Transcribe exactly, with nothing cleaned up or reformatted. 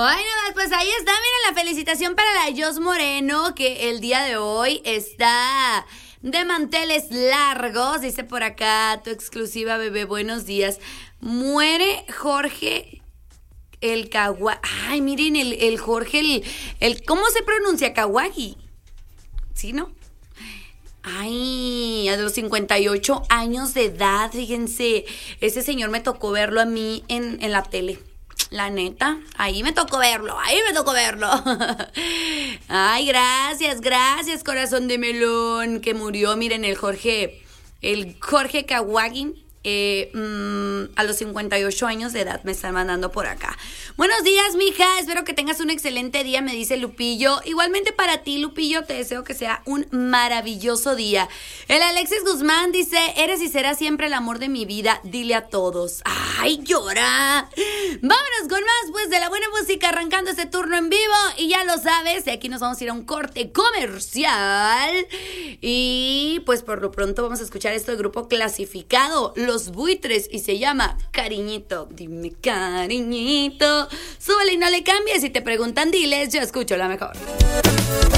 Ay, nada más, pues ahí está, mira la felicitación para la Jos Moreno, que el día de hoy está de manteles largos. Dice por acá, tu exclusiva, bebé, buenos días. Muere Jorge el Kawagi. Ay, miren, el, el Jorge, el, el, ¿cómo se pronuncia? Kawagi. ¿Sí, no? Ay, a los cincuenta y ocho años de edad, fíjense, ese señor me tocó verlo a mí en, en la tele. La neta, ahí me tocó verlo, ahí me tocó verlo. Ay, gracias, gracias, corazón de melón, que murió, miren, el Jorge, el Jorge Kawagi. Eh, mmm, a los cincuenta y ocho años de edad me están mandando por acá. Buenos días, mija, espero que tengas un excelente día, me dice Lupillo. Igualmente para ti, Lupillo, te deseo que sea un maravilloso día. El Alexis Guzmán dice, eres y serás siempre el amor de mi vida, dile a todos. Ay, llora. Vámonos con más, pues, de la buena música, arrancando este turno en vivo. Y ya lo sabes, de aquí nos vamos a ir a un corte comercial. Y pues por lo pronto vamos a escuchar esto del grupo Clasificado, Los Buitres, y se llama Cariñito. Dime cariñito, súbele y no le cambies. Si te preguntan, diles, yo escucho la mejor.